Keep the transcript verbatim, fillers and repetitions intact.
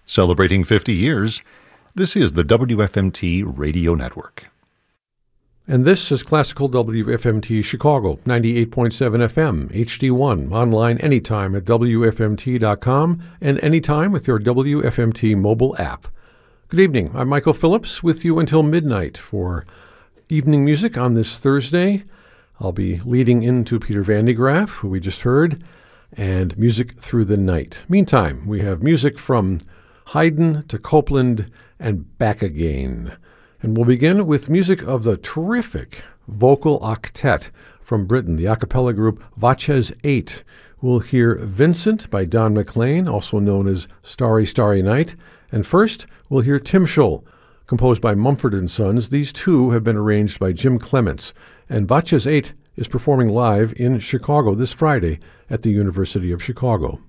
Celebrating fifty years, this is the W F M T Radio Network. And this is Classical W F M T Chicago, ninety-eight point seven F M, H D one, online anytime at W F M T dot com and anytime with your W F M T mobile app. Good evening. I'm Michael Phillips with you until midnight for evening music on this Thursday. I'll be leading into Peter Van de Graaff, who we just heard, and music through the night. Meantime, we have music from Haydn to Copland and back again. And we'll begin with music of the terrific vocal octet from Britain, the a cappella group Vaches eight. We'll hear Vincent by Don McLean, also known as Starry, Starry Night. And first, we'll hear Timshel, composed by Mumford and Sons. These two have been arranged by Jim Clements. And Vaches eight is performing live in Chicago this Friday at the University of Chicago.